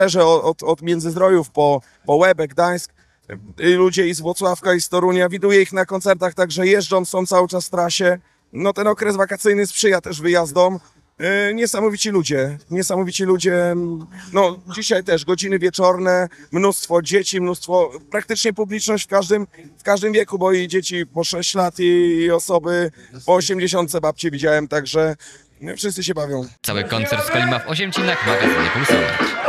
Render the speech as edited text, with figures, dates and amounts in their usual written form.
od Międzyzdrojów po Łebek, Gdańsk. Ludzie i z Włocławka, i z Torunia, widuję ich na koncertach, także jeżdżą, są cały czas w trasie. No ten okres wakacyjny sprzyja też wyjazdom. Niesamowici ludzie, no dzisiaj też godziny wieczorne, mnóstwo dzieci, praktycznie publiczność w każdym wieku, bo i dzieci po 6 lat i osoby po 80 babci widziałem, także wszyscy się bawią. Cały koncert z Kolima w Osiemcinach w magazynie Pulsować.